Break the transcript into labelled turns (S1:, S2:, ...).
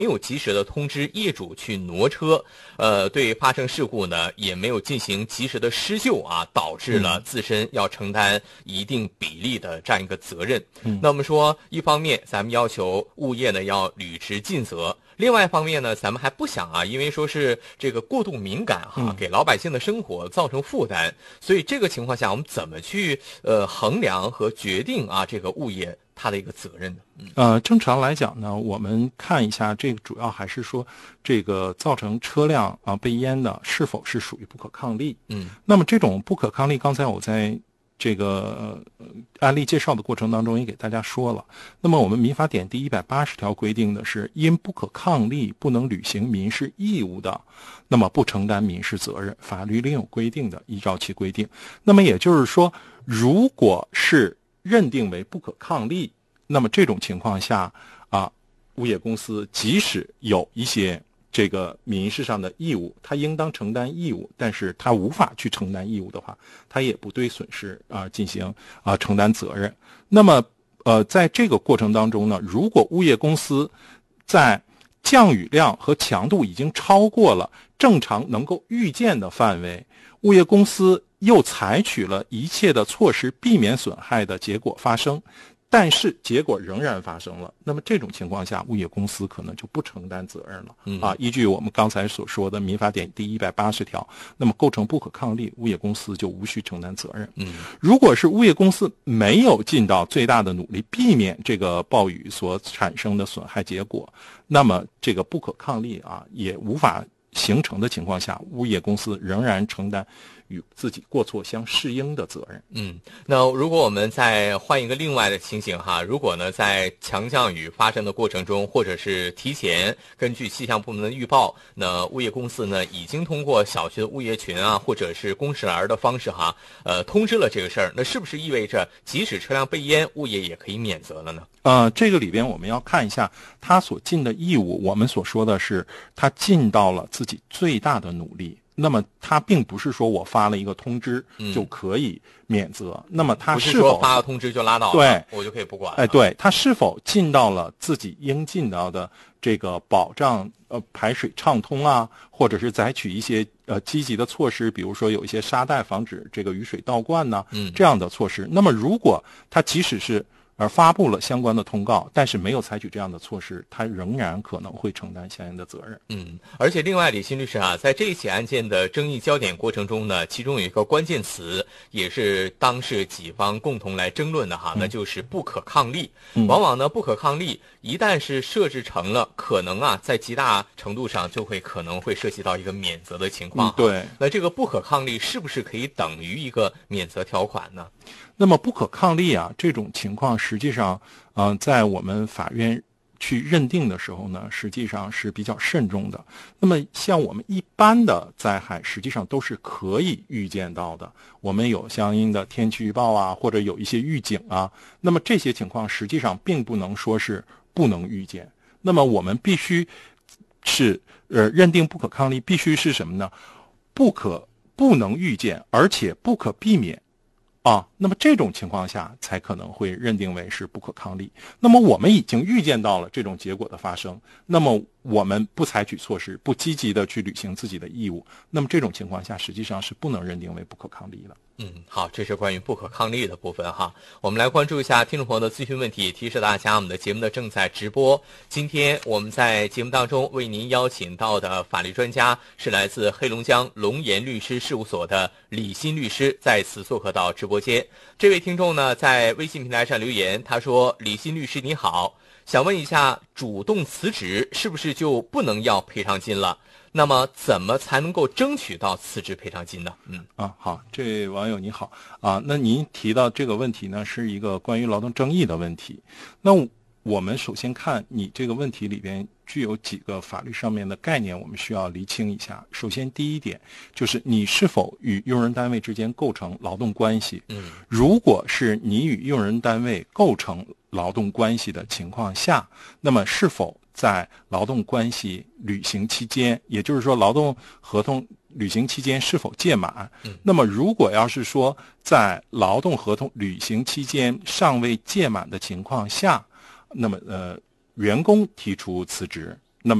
S1: 没有及时的通知业主去挪车，对发生事故呢也没有进行及时的施救啊，导致了自身要承担一定比例的这样一个责任。那我们说，一方面咱们要求物业呢要履职尽责，另外一方面呢，咱们还不想啊，因为说是这个过度敏感哈，给老百姓的生活造成负担，所以这个情况下，我们怎么去衡量和决定啊这个物业它的一个责任呢？
S2: 正常来讲呢，我们看一下这个主要还是说这个造成车辆被淹的是否是属于不可抗力。那么这种不可抗力，刚才我在这个案例介绍的过程当中也给大家说了。那么我们民法典第180条规定的是，因不可抗力不能履行民事义务的，那么不承担民事责任，法律另有规定的，依照其规定。那么也就是说，如果是认定为不可抗力，那么这种情况下物业公司即使有一些这个民事上的义务，他应当承担义务，但是他无法去承担义务的话，他也不对损失进行承担责任。那么在这个过程当中呢，如果物业公司在降雨量和强度已经超过了正常能够预见的范围，物业公司又采取了一切的措施避免损害的结果发生，但是结果仍然发生了，那么这种情况下，物业公司可能就不承担责任了。依据我们刚才所说的民法典第180条，那么构成不可抗力，物业公司就无需承担责任。如果是物业公司没有尽到最大的努力避免这个暴雨所产生的损害结果，那么这个不可抗力也无法形成的情况下，物业公司仍然承担与自己过错相适应的责任。
S1: 那如果我们再换一个另外的情形哈，如果呢在强降雨发生的过程中，或者是提前根据气象部门的预报，那物业公司呢已经通过小区的物业群或者是公示栏的方式通知了这个事儿，那是不是意味着即使车辆被淹，物业也可以免责了呢？
S2: 这个里边我们要看一下他所尽的义务，我们所说的是他尽到了自己最大的努力。那么他并不是说我发了一个通知就可以免责，那么他是否
S1: 不是说发个通知就拉倒了，
S2: 对，
S1: 我就可以不管了？
S2: 对，他是否尽到了自己应尽到的这个保障排水畅通或者是采取一些积极的措施，比如说有一些沙袋防止这个雨水倒灌这样的措施。那么如果他即使是发布了相关的通告，但是没有采取这样的措施，他仍然可能会承担相应的责任。
S1: 而且另外，李新律师在这一起案件的争议焦点过程中呢，其中有一个关键词，也是当事几方共同来争论的那就是不可抗力。往往呢，不可抗力一旦是设置成了，可能在极大程度上就可能会涉及到一个免责的情况。
S2: 对，
S1: 那这个不可抗力是不是可以等于一个免责条款呢？
S2: 那么不可抗力这种情况实际上在我们法院去认定的时候呢，实际上是比较慎重的。那么像我们一般的灾害实际上都是可以预见到的，我们有相应的天气预报或者有一些预警那么这些情况实际上并不能说是不能预见。那么我们必须是认定不可抗力必须是什么呢？不能预见，而且不可避免那么这种情况下才可能会认定为是不可抗力。那么我们已经预见到了这种结果的发生，那么我们不采取措施，不积极的去履行自己的义务，那么这种情况下实际上是不能认定为不可抗力的。
S1: 好，这是关于不可抗力的部分我们来关注一下听众朋友的咨询问题。提示大家，我们的节目呢正在直播。今天我们在节目当中为您邀请到的法律专家是来自黑龙江龙岩律师事务所的李新律师，在此做客到直播间。这位听众呢在微信平台上留言，他说：李新律师你好，想问一下，主动辞职是不是就不能要赔偿金了？那么怎么才能够争取到辞职赔偿金呢？
S2: 好，这位网友你好那您提到这个问题呢，是一个关于劳动争议的问题。那我们首先看你这个问题里边具有几个法律上面的概念，我们需要厘清一下。首先第一点就是你是否与用人单位之间构成劳动关系。如果是你与用人单位构成劳动关系的情况下，那么是否在劳动关系履行期间，也就是说劳动合同履行期间是否届满。那么如果要是说在劳动合同履行期间尚未届满的情况下，那么员工提出辞职，